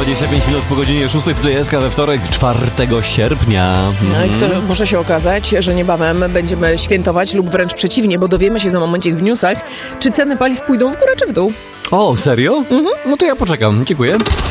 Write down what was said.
25 minut po godzinie 6. Tutaj SK we wtorek, 4 sierpnia. No i to może się okazać, że niebawem będziemy świętować lub wręcz przeciwnie, bo dowiemy się za momencik w newsach, czy ceny paliw pójdą w górę czy w dół. O, serio? No to ja poczekam. Dziękuję.